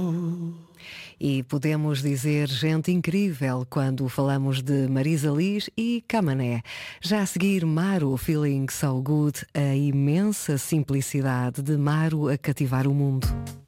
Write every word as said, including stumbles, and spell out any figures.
E podemos dizer gente incrível quando falamos de Marisa Liz e Camané. Já a seguir, Maru, Feeling So Good, a imensa simplicidade de Maru a cativar o mundo.